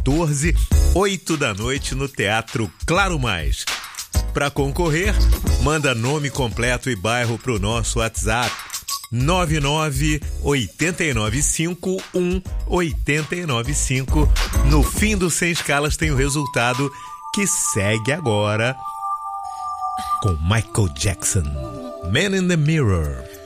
14, 8 da noite, no Teatro Claro Mais. Para concorrer, manda nome completo e bairro pro nosso WhatsApp 998951895. No fim do Sem Escalas tem o resultado, que segue agora com Michael Jackson, Man in the Mirror.